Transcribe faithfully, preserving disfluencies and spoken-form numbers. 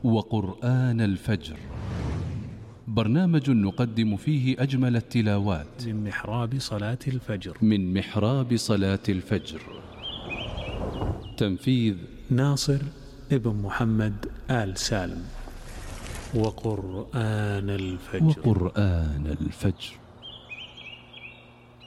وقرآن الفجر، برنامج نقدم فيه أجمل التلاوات من محراب صلاة الفجر من محراب صلاة الفجر. تنفيذ ناصر ابن محمد آل سالم. وقرآن الفجر وقرآن الفجر